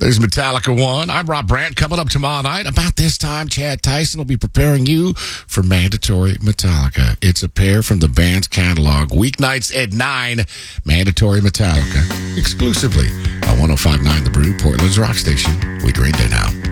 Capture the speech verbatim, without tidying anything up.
There's Metallica one. I'm Rob Brandt. Coming up tomorrow night, about this time, Chad Tyson will be preparing you for Mandatory Metallica. It's a pair from the band's catalog. Weeknights at nine, Mandatory Metallica. Exclusively on one oh five point nine The Brew, Portland's rock station. We Green Day now.